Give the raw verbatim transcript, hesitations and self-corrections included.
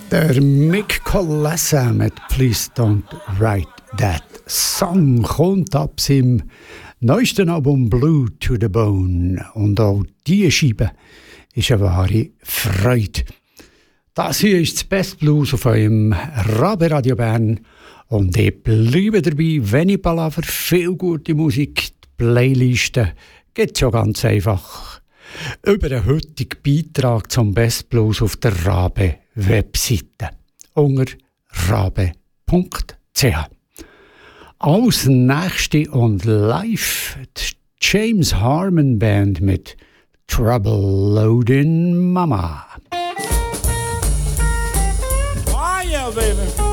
Der Mick Colessa mit Please Don't Write That Song kommt ab seinem neuesten Album Blue to the Bone. Und auch diese Scheibe ist eine wahre Freude. Das hier ist das Best Blues auf eurem Rabe Radio Bern. Und ich bleibe dabei, wenn ich palaver, viel gute Musik, die Playlisten geht schon ganz einfach. Über den heutigen Beitrag zum Best Blues auf der Rabe-Webseite unter rabe punkt c h. Als nächste und live die James Harmon Band mit Trouble Loading Mama. Oh yeah, baby.